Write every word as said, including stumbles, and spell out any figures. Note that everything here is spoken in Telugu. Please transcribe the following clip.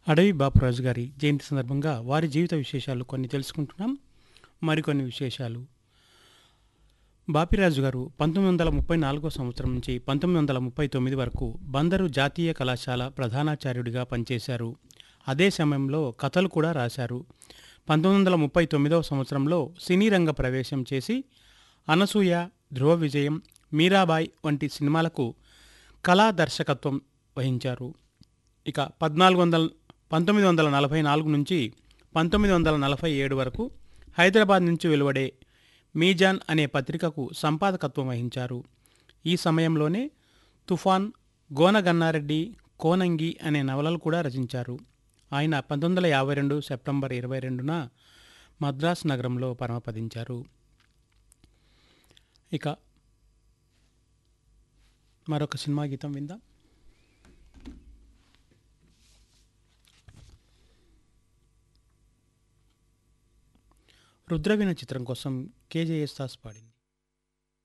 అడవి బాపురాజు గారి జయంతి సందర్భంగా వారి జీవిత విశేషాలు కొన్ని తెలుసుకుంటున్నాం. మరికొన్ని విశేషాలు. బాపిరాజు గారు పంతొమ్మిది వందల ముప్పై నాలుగో సంవత్సరం నుంచి పంతొమ్మిది వందల ముప్పై తొమ్మిది వరకు బందరు జాతీయ కళాశాల ప్రధానాచార్యుడిగా పనిచేశారు. అదే సమయంలో కథలు కూడా రాశారు. పంతొమ్మిది వందల ముప్పై తొమ్మిదవ సంవత్సరంలో సినీ రంగ ప్రవేశం చేసి అనసూయ, ధ్రువ విజయం, మీరాబాయ్ వంటి సినిమాలకు కళా దర్శకత్వం వహించారు. ఇక పద్నాలుగు వందల పంతొమ్మిది వందల నలభై నాలుగు నుంచి పంతొమ్మిది వందల నలభై ఏడు వరకు హైదరాబాద్ నుంచి వెలువడే మీజాన్ అనే పత్రికకు సంపాదకత్వం వహించారు. ఈ సమయంలోనే తుఫాన్, గోనగన్నారెడ్డి, కోనంగి అనే నవలలు కూడా రచించారు. ఆయన పంతొమ్మిది వందల యాభై రెండు సెప్టెంబర్ ఇరవై రెండున మద్రాసు నగరంలో పరమపదించారు. ఇక మరొక సినిమా గీతం విందాం. రుద్రవీణ చిత్రం కోసం కేజేఎస్ దాస్ పాడింది.